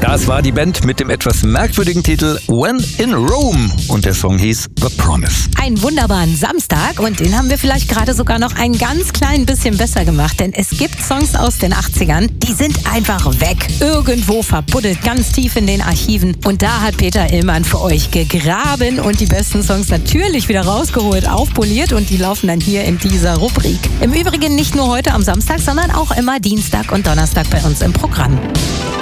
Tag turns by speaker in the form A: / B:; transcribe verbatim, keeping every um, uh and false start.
A: Das war die Band mit dem etwas merkwürdigen Titel When in Rome und der Song hieß The Promise.
B: Einen wunderbaren Samstag und den haben wir vielleicht gerade sogar noch ein ganz klein bisschen besser gemacht, denn es gibt Songs aus den achtzigern, die sind einfach weg. Irgendwo verbuddelt, ganz tief in den Archiven und da hat Peter Illmann für euch gegraben und die besten Songs natürlich wieder rausgeholt, aufpoliert und die laufen dann hier in dieser Rubrik. Im Übrigen nicht nur heute am Samstag, sondern auch immer Dienstag und Donnerstag bei uns im Programm.